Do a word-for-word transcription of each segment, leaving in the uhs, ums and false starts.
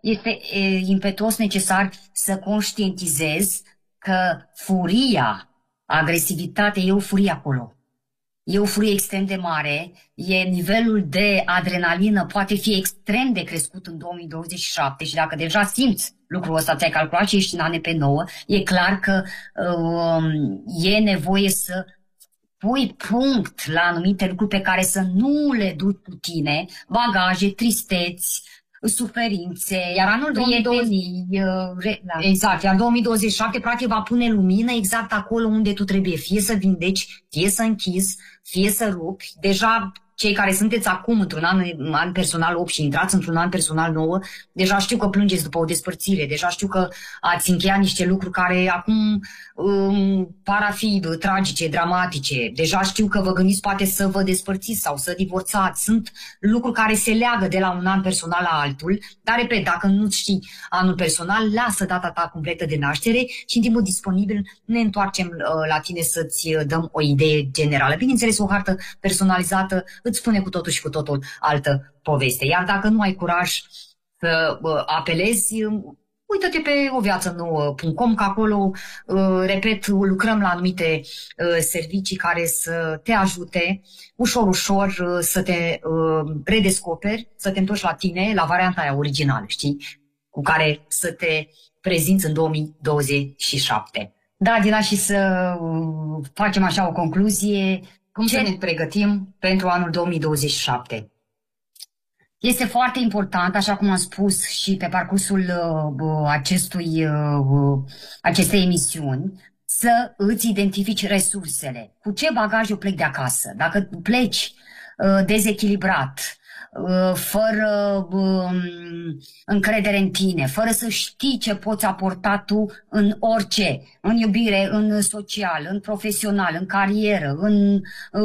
este e, impetuos necesar să conștientizez că furia, agresivitatea, e o furie acolo. E o furie extrem de mare, e nivelul de adrenalină poate fi extrem de crescut în două mii douăzeci și șapte și dacă deja simți lucrul ăsta, ți-ai calculat și ești în ane pe nouă, e clar că um, e nevoie să pui punct la anumite lucruri pe care să nu le duci cu tine, bagaje, tristeți, suferințe, iar anul două mii douăzeci, da. Exact, iar două mii douăzeci și șapte practic va pune lumină exact acolo unde tu trebuie, fie să vindeci, fie să închizi, fie să rupi. Deja cei care sunteți acum într-un an, an personal opt și intrați într-un an personal nouă, deja știu că plângeți după o despărțire, deja știu că ați încheiat niște lucruri care acum um, par a fi tragice, dramatice, deja știu că vă gândiți poate să vă despărțiți sau să divorțați. Sunt lucruri care se leagă de la un an personal la altul, dar repet, dacă nu știi anul personal, lasă data ta completă de naștere și în timpul disponibil ne întoarcem uh, la tine să-ți dăm o idee generală. Bineînțeles, o hartă personalizată îți spune cu totul și cu totul altă poveste. Iar dacă nu ai curaj să uh, apelezi, uh, uită-te pe o viață nouă punct com, că acolo, uh, repet, lucrăm la anumite uh, servicii care să te ajute ușor, ușor uh, să te uh, redescoperi, să te întorci la tine, la varianta aia originală, știi? Cu care să te prezinți în două mii douăzeci și șapte. Da, Dina, și să uh, facem așa o concluzie. Cum Ce? să ne pregătim pentru anul două mii douăzeci și șapte? Este foarte important, așa cum am spus și pe parcursul uh, acestui, uh, acestei emisiuni, să îți identifici resursele. Cu ce bagaj eu plec de acasă? Dacă pleci uh, dezechilibrat, uh, fără uh, încredere în tine, fără să știi ce poți aporta tu în orice, în iubire, în social, în profesional, în carieră, în,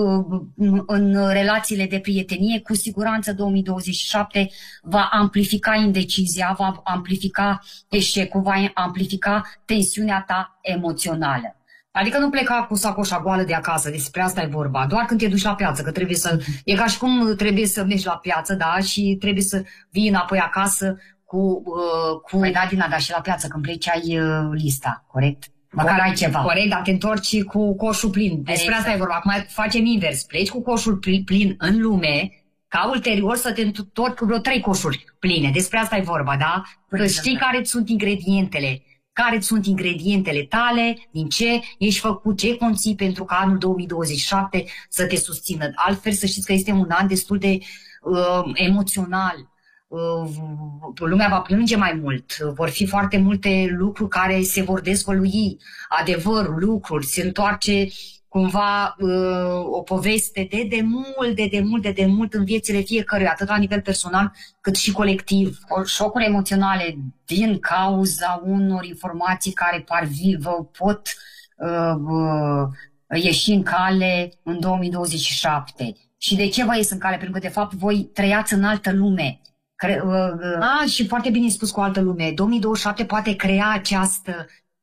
în, în relațiile de prietenie, cu siguranță două mii douăzeci și șapte va amplifica indecizia, va amplifica eșecul, va amplifica tensiunea ta emoțională. Adică nu pleca cu sacoșa goală de acasă, despre asta e vorba, doar când te duci la piață, că trebuie să, e ca și cum trebuie să mergi la piață, da, și trebuie să vii înapoi acasă cu... Uh, cu... Păi da, Dina, dar și la piață când pleci ai uh, lista, corect? Măcar ai ceva. Corect, dar te întorci cu coșul plin. Despre exact. Asta e vorba. Acum facem invers. Pleci cu coșul plin în lume, ca ulterior să te întorci cu vreo trei coșuri pline. Despre asta e vorba, da? Că știi care sunt ingredientele. Care sunt ingredientele tale, din ce ești făcut, ce conții pentru ca anul două mii douăzeci și șapte să te susțină. Altfel să știți că este un an destul de uh, emoțional. Uh, lumea va plânge mai mult, vor fi foarte multe lucruri care se vor dezvălui, adevărul, lucruri, se întoarce cumva uh, o poveste de demult, de demult, de demult în viețile fiecăruia, atât la nivel personal cât și colectiv. O, șocuri emoționale din cauza unor informații care parvi, vă pot uh, uh, ieși în cale în două mii douăzeci și șapte. Și de ce vă ies în cale? Pentru că de fapt voi trăiați în altă lume. Cre uh, uh, ah, și foarte bine spus, cu altă lume. două mii douăzeci și șapte poate crea această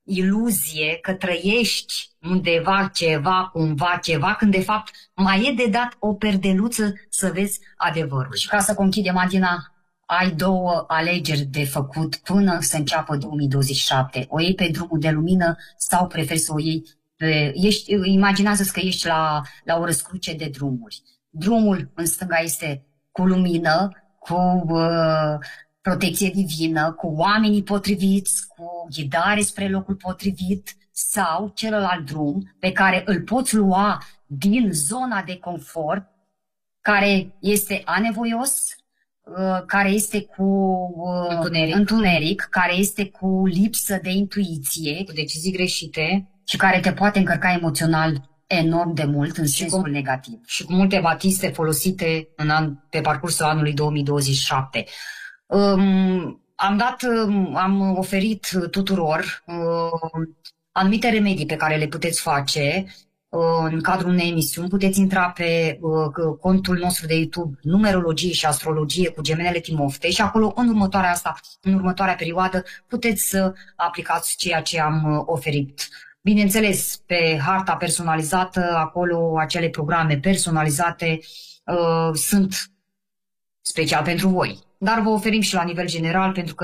iluzie că trăiești undeva ceva, cumva ceva, când de fapt mai e de dat o perdeluță să vezi adevărul. Și ca să conchidem, Adina, ai două alegeri de făcut până să înceapă două mii douăzeci și șapte. O iei pe drumul de lumină sau preferi să o iei pe... Ești, imaginează-ți că ești la, la o răscruce de drumuri. Drumul în stânga este cu lumină, cu... Uh, protecție divină, cu oamenii potriviți, cu ghidare spre locul potrivit, sau celălalt drum pe care îl poți lua din zona de confort, care este anevoios, care este cu întuneric, întuneric care este cu lipsă de intuiție, cu decizii greșite și care te poate încărca emoțional enorm de mult în sensul cu, negativ. Și cu multe batiste folosite în an, pe parcursul anului două mii douăzeci și șapte. Um, am dat, um, am oferit tuturor um, anumite remedii pe care le puteți face uh, în cadrul unei emisiuni. Puteți intra pe uh, contul nostru de YouTube Numerologie și Astrologie cu Gemenele Timofte și acolo în următoarea asta, în următoarea perioadă, puteți să aplicați ceea ce am uh, oferit. Bineînțeles, pe harta personalizată, acolo acele programe personalizate uh, sunt special pentru voi. Dar vă oferim și la nivel general, pentru că